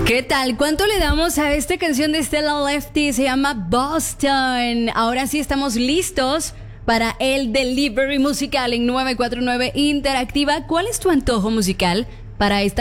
¿Qué tal? ¿Cuánto le damos a esta canción de Stella Lefty? Se llama Boston. Ahora sí estamos listos para el delivery musical en 949 Interactiva. ¿Cuál es tu antojo musical para esta